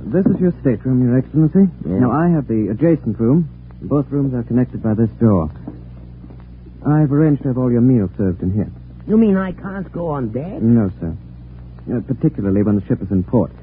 This is your stateroom, Your Excellency. Yeah. Now, I have the adjacent room. Both rooms are connected by this door. I've arranged to have all your meals served in here. You mean I can't go on deck? No, sir. Particularly when the ship is in port.